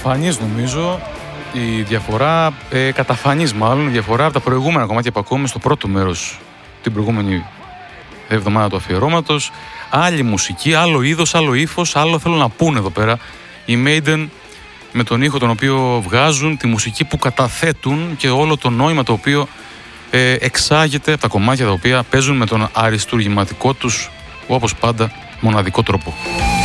Εμφανής νομίζω η διαφορά, καταφανής μάλλον, η διαφορά από τα προηγούμενα κομμάτια που ακούμε στο πρώτο μέρος την προηγούμενη εβδομάδα του αφιερώματος. Άλλη μουσική, άλλο είδος, άλλο ύφος, άλλο θέλω να πούνε εδώ πέρα οι Maiden με τον ήχο τον οποίο βγάζουν, τη μουσική που καταθέτουν και όλο το νόημα το οποίο εξάγεται από τα κομμάτια τα οποία παίζουν με τον αριστουργηματικό τους, όπως πάντα, μοναδικό τρόπο.